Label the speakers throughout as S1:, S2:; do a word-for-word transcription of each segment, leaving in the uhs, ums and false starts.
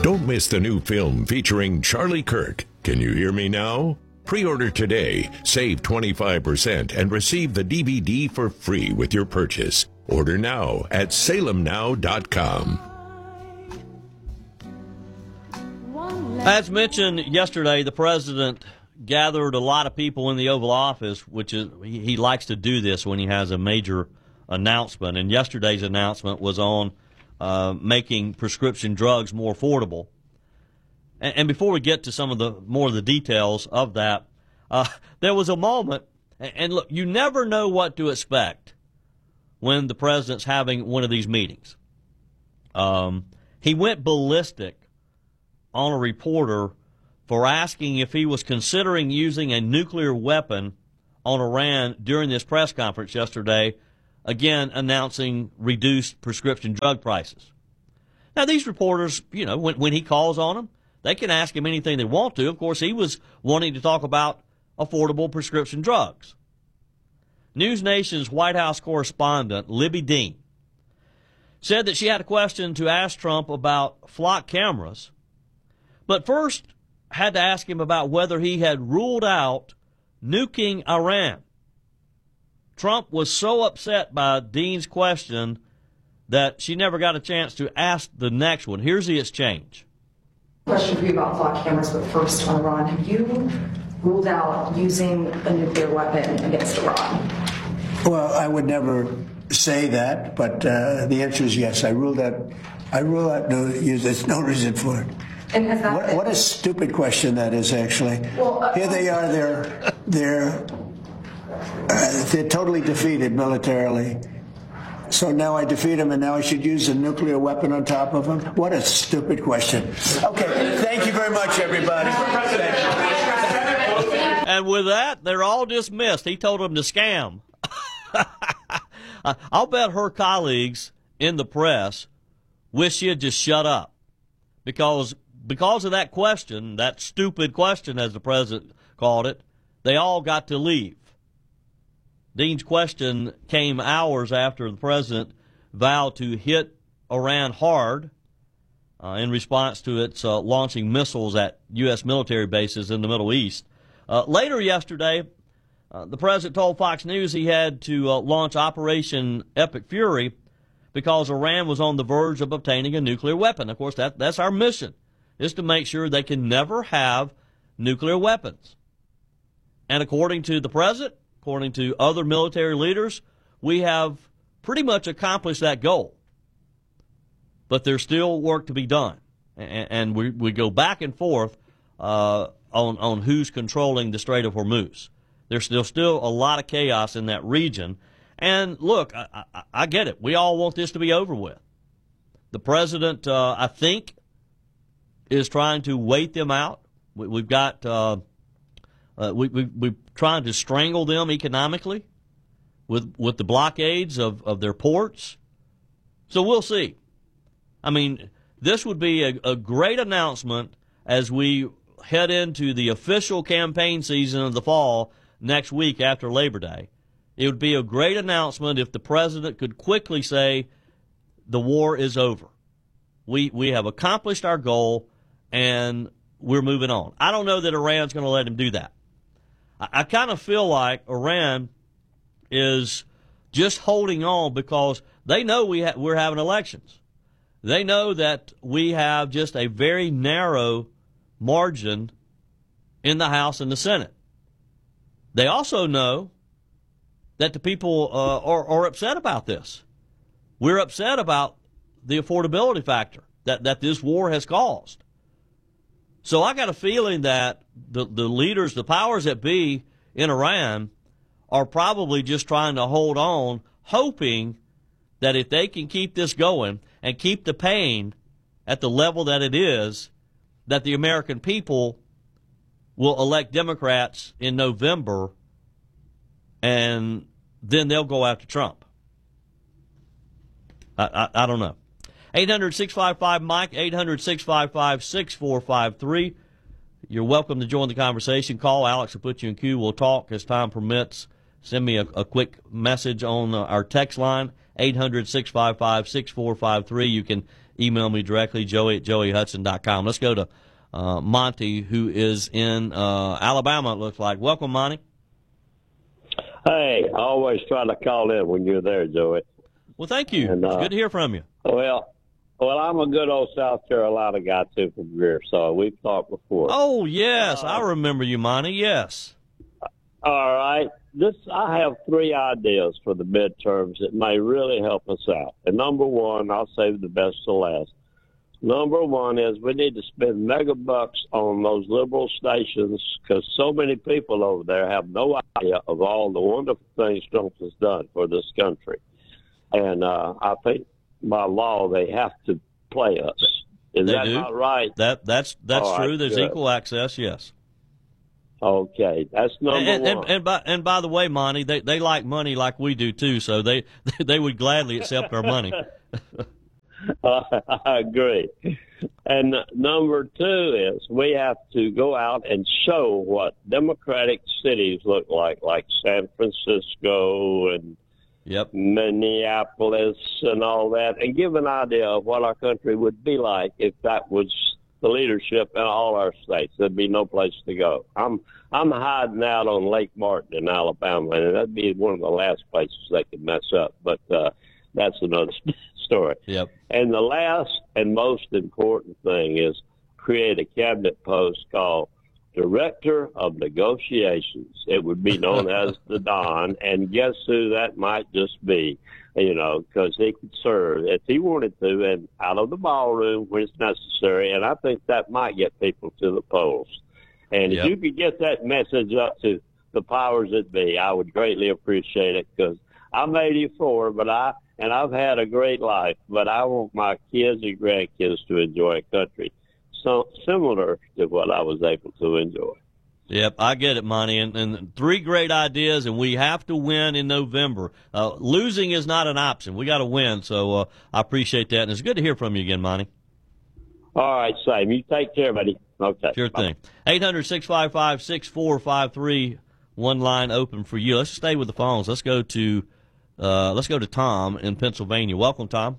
S1: Don't miss the new film featuring Charlie Kirk. Can you hear me now? Pre-order today, save twenty-five percent, and receive the D V D for free with your purchase. Order now at salem now dot com.
S2: As mentioned yesterday, the president gathered a lot of people in the Oval Office, which is he, he likes to do this when he has a major announcement. And yesterday's announcement was on uh, making prescription drugs more affordable. And, and before we get to some of the more of the details of that, uh, there was a moment, and, and look, you never know what to expect when the president's having one of these meetings. Um, he went ballistic on a reporter for asking if he was considering using a nuclear weapon on Iran during this press conference yesterday, again announcing reduced prescription drug prices. Now, these reporters, you know, when, when he calls on them, they can ask him anything they want to. Of course, he was wanting to talk about affordable prescription drugs. News Nation's White House correspondent, Libby Dean, said that she had a question to ask Trump about flock cameras, but first had to ask him about whether he had ruled out nuking Iran. Trump was so upset by Dean's question that she never got a chance to ask the next one. Here's the exchange.
S3: Question for you about flock cameras, but first on Iran. Have you ruled out using a nuclear weapon against Iran?
S4: Well, I would never say that, but uh, the answer is yes. I ruled out. I rule out no use. There's no reason for it.
S3: And has that
S4: what,
S3: been...
S4: what a stupid question that is, actually.
S3: Well, uh,
S4: Here they are. They're they're uh, they're totally defeated militarily. So now I defeat them, and now I should use a nuclear weapon on top of them? What a stupid question. Okay, thank you very much, everybody.
S2: And with that, they're all dismissed. He told them to scam. I'll bet her colleagues in the press wish she had just shut up. Because because of that question, that stupid question, as the president called it, they all got to leave. Dean's question came hours after the president vowed to hit Iran hard uh, in response to its uh, launching missiles at U S military bases in the Middle East. Uh, later yesterday, uh, the president told Fox News he had to uh, launch Operation Epic Fury because Iran was on the verge of obtaining a nuclear weapon. Of course, that, that's our mission, is to make sure they can never have nuclear weapons. And according to the president, according to other military leaders, we have pretty much accomplished that goal. But there's still work to be done. And, and we, we go back and forth uh, on, on who's controlling the Strait of Hormuz. There's still, still a lot of chaos in that region. And look, I, I, I get it. We all want this to be over with. The president, uh, I think, is trying to wait them out. We, we've got, uh, uh, we, we, we're trying to strangle them economically with with the blockades of, of their ports. So we'll see. I mean, this would be a, a great announcement as we head into the official campaign season of the fall next week after Labor Day. It would be a great announcement if the president could quickly say the war is over. We we have accomplished our goal, and we're moving on. I don't know that Iran's going to let him do that. I, I kind of feel like Iran is just holding on because they know we ha- we're having elections. They know that we have just a very narrow margin in the House and the Senate. They also know that the people uh, are, are upset about this. We're upset about the affordability factor that, that this war has caused. So I got a feeling that the, the leaders, the powers that be in Iran, are probably just trying to hold on, hoping that if they can keep this going and keep the pain at the level that it is, that the American people will elect Democrats in November, and then they'll go after Trump. I, I, I don't know. eight hundred, six five five, Mike, eight hundred, six five five, six four five three. You're welcome to join the conversation. Call Alex will put you in queue. We'll talk as time permits. Send me a, a quick message on uh, our text line, eight hundred, six five five, six four five three. You can email me directly, joey at joey hudson dot com. Let's go to uh, Monty, who is in uh, Alabama, it looks like. Welcome, Monty.
S5: Hey, I always try to call in when you're there, Joey.
S2: Well, thank you.
S5: And, uh,
S2: it's good to hear from you.
S5: Well, well, I'm a good old South Carolina guy, too, from Greer, so we've talked before.
S2: Oh, yes.
S5: Uh,
S2: I remember you, Monty. Yes.
S5: All right. This I have three ideas for the midterms that may really help us out. And number one, I'll save the best to last. Number one is we need to spend mega bucks on those liberal stations because so many people over there have no idea of all the wonderful things Trump has done for this country. And uh, I think by law they have to play us. Is
S2: They
S5: that
S2: do.
S5: not right?
S2: That that's that's
S5: All right,
S2: true. There's
S5: good.
S2: equal access. Yes.
S5: Okay, that's number
S2: And, and,
S5: one.
S2: and by and by the way, Monty, they they like money like we do too. So they they would gladly accept our money.
S5: Uh, I agree. And number two is we have to go out and show what democratic cities look like, like San Francisco and
S2: Yep.
S5: Minneapolis and all that, and give an idea of what our country would be like if that was the leadership in all our states. There'd be no place to go. I'm I'm hiding out on Lake Martin in Alabama, and that'd be one of the last places they could mess up. But uh, that's another story.
S2: Yep.
S5: And the last and most important thing is create a cabinet post called Director of Negotiations. It would be known as the Don, and guess who that might just be, you know, because he could serve if he wanted to and out of the ballroom when it's necessary, and I think that might get people to the polls. And
S2: Yep.
S5: if you could get that message up to the powers that be, I would greatly appreciate it because I'm eighty-four, but I and I've had a great life, but I want my kids and grandkids to enjoy a country so similar to what I was able to enjoy.
S2: Yep, I get it, Monty. And, and three great ideas, and we have to win in November. Uh, losing is not an option. We got to win, so uh, I appreciate that. And it's good to hear from you again, Monty.
S5: All right, Sam. You take care, buddy. Okay.
S2: Sure thing. eight hundred, six five five, six four five three, one line open for you. Let's stay with the phones. Let's go to uh, let's go to Tom in Pennsylvania. Welcome, Tom.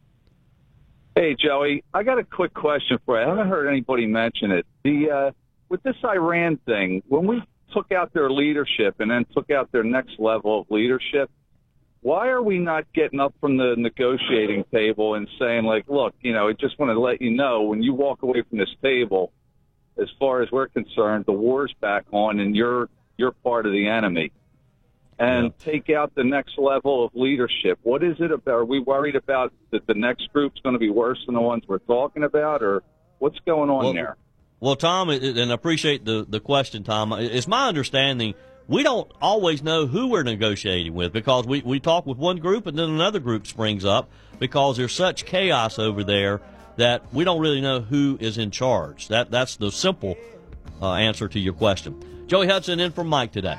S6: Hey, Joey, I got a quick question for you. I haven't heard anybody mention it. The uh, with this Iran thing, when we took out their leadership and then took out their next level of leadership, why are we not getting up from the negotiating table and saying, like, look, you know, I just want to let you know, when you walk away from this table, as far as we're concerned, the war's back on and you're you're part of the enemy. And
S2: Yeah.
S6: take out the next level of leadership. What is it about? Are we worried about that the next group's going to be worse than the ones we're talking about, or what's going on
S2: Well,
S6: there?
S2: Well, Tom, and I appreciate the, the question, Tom. It's my understanding we don't always know who we're negotiating with because we, we talk with one group and then another group springs up because there's such chaos over there that we don't really know who is in charge. That That's the simple uh, answer to your question. Joey Hudson in for Mike today.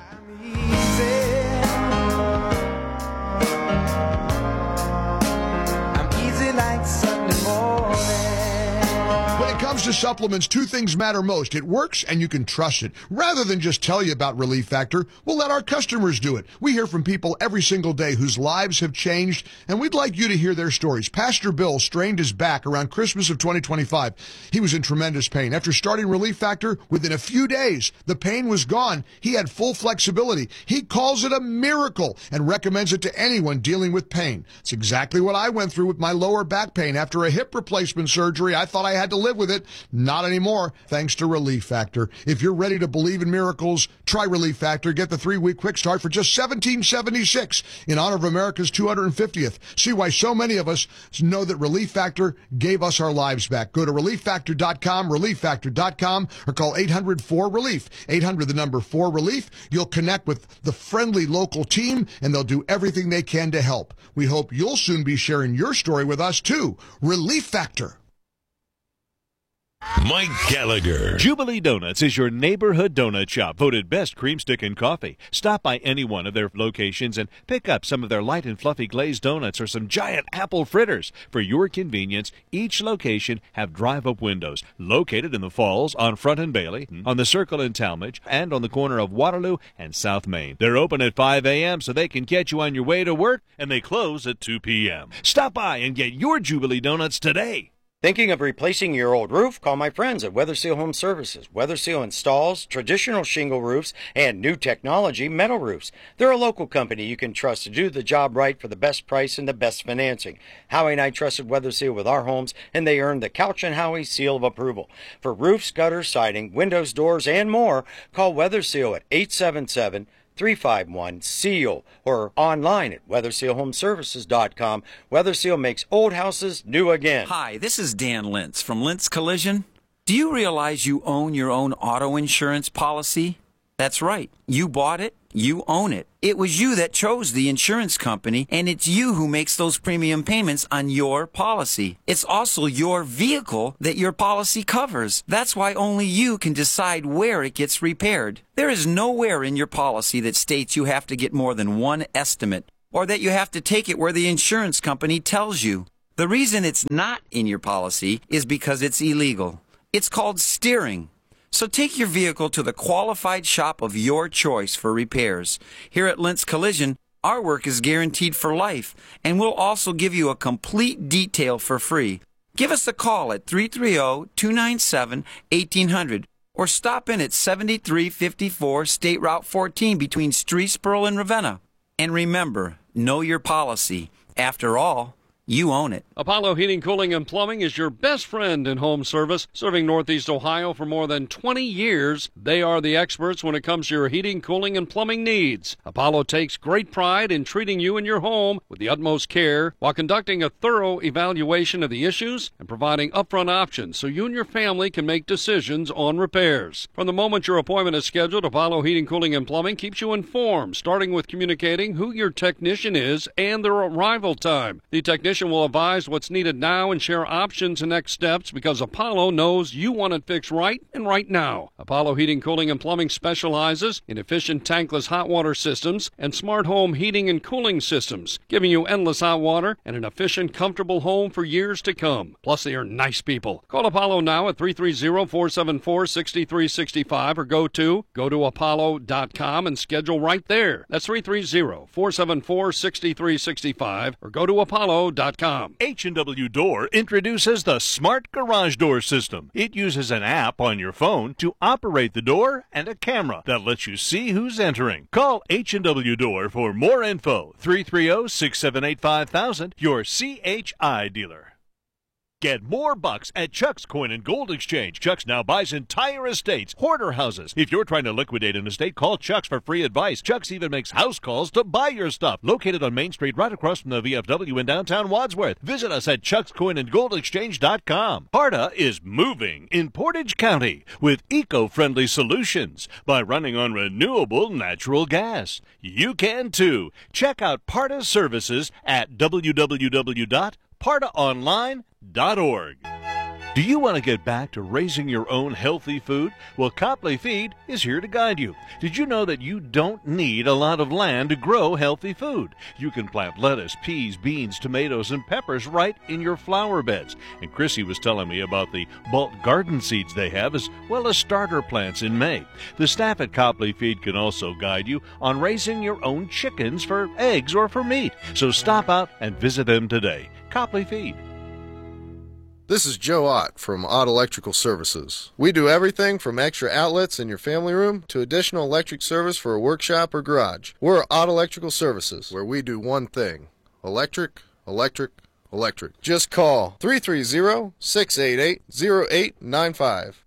S7: When it comes to supplements, two things matter most. It works and you can trust it. Rather than just tell you about Relief Factor, we'll let our customers do it. We hear from people every single day whose lives have changed, and we'd like you to hear their stories. Pastor Bill strained his back around Christmas of twenty twenty-five. He was in tremendous pain. After starting Relief Factor, within a few days, the pain was gone. He had full flexibility. He calls it a miracle and recommends it to anyone dealing with pain. It's exactly what I went through with my lower back pain. After a hip replacement surgery, I thought I had to live with it. Not anymore, thanks to Relief Factor. If you're ready to believe in miracles, try Relief Factor. Get the three-week quick start for just seventeen seventy-six in honor of America's two hundred fiftieth. See why so many of us know that Relief Factor gave us our lives back. Go to relief factor dot com, relief factor dot com, or call eight hundred four relief. eight hundred, the number four relief. You'll connect with the friendly local team, and they'll do everything they can to help. We hope you'll soon be sharing your story with us, too. Relief Factor.
S1: Mike Gallagher.
S8: Jubilee Donuts is your neighborhood donut shop, voted best cream stick and coffee. Stop by any one of their locations and pick up some of their light and fluffy glazed donuts or some giant apple fritters. For your convenience, each location have drive-up windows located in the Falls, on Front and Bailey, on the Circle in Talmadge, and on the corner of Waterloo and South Main. They're open at five a.m. so they can get you on your way to work, and they close at two p.m. Stop by and get your Jubilee Donuts today.
S9: Thinking of replacing your old roof? Call my friends at Weatherseal Home Services. Weatherseal installs traditional shingle roofs and new technology metal roofs. They're a local company you can trust to do the job right for the best price and the best financing. Howie and I trusted Weatherseal with our homes, and they earned the Couch and Howie seal of approval. For roofs, gutters, siding, windows, doors, and more, call Weatherseal at eight seven seven, three five one, S E A L or online at weather seal home services dot com. Weatherseal makes old houses new again.
S10: Hi, this is Dan Lintz from Lintz Collision. Do you realize you own your own auto insurance policy? That's right. You bought it. You own it. It was you that chose the insurance company, and it's you who makes those premium payments on your policy. It's also your vehicle that your policy covers. That's why only you can decide where it gets repaired. There is nowhere in your policy that states you have to get more than one estimate, or that you have to take it where the insurance company tells you. The reason it's not in your policy is because it's illegal. It's called steering. So take your vehicle to the qualified shop of your choice for repairs. Here at Lintz Collision, our work is guaranteed for life, and we'll also give you a complete detail for free. Give us a call at three three zero, two nine seven, one eight zero zero or stop in at seventy-three fifty-four State Route fourteen between Streetsboro and Ravenna. And remember, know your policy. After all, you own it.
S11: Apollo Heating, Cooling, and Plumbing is your best friend in home service, serving Northeast Ohio for more than twenty years. They are the experts when it comes to your heating, cooling, and plumbing needs. Apollo takes great pride in treating you and your home with the utmost care while conducting a thorough evaluation of the issues and providing upfront options so you and your family can make decisions on repairs. From the moment your appointment is scheduled, Apollo Heating, Cooling, and Plumbing keeps you informed, starting with communicating who your technician is and their arrival time. The technician will advise what's needed now and share options and next steps because Apollo knows you want it fixed right and right now. Apollo Heating, Cooling, and Plumbing specializes in efficient tankless hot water systems and smart home heating and cooling systems, giving you endless hot water and an efficient, comfortable home for years to come. Plus, they are nice people. Call Apollo now at three three zero, four seven four, six three six five or go to go to apollo dot com and schedule right there. That's three three zero, four seven four, six three six five or go to apollo dot com.
S8: H and W Door introduces the Smart Garage Door System. It uses an app on your phone to operate the door and a camera that lets you see who's entering. Call H and W Door for more info. three three zero, six seven eight, five thousand, your C H I dealer. Get more bucks at Chuck's Coin and Gold Exchange. Chuck's now buys entire estates, hoarder houses. If you're trying to liquidate an estate, call Chuck's for free advice. Chuck's even makes house calls to buy your stuff. Located on Main Street right across from the V F W in downtown Wadsworth. Visit us at chucks coin and gold exchange dot com. Parta is moving in Portage County with eco-friendly solutions by running on renewable natural gas. You can too. Check out Parta's services at w w w dot parta online dot org. Do you want to get back to raising your own healthy food? Well, Copley Feed is here to guide you. Did you know that you don't need a lot of land to grow healthy food? You can plant lettuce, peas, beans, tomatoes, and peppers right in your flower beds. And Chrissy was telling me about the bulk garden seeds they have, as well as starter plants in May. The staff at Copley Feed can also guide you on raising your own chickens for eggs or for meat. So stop out and visit them today. Copley Feed.
S12: This is Joe Ott from Ott Electrical Services. We do everything from extra outlets in your family room to additional electric service for a workshop or garage. We're Ott Electrical Services, where we do one thing: electric, electric, electric. Just call three three zero, six eight eight, zero eight nine five.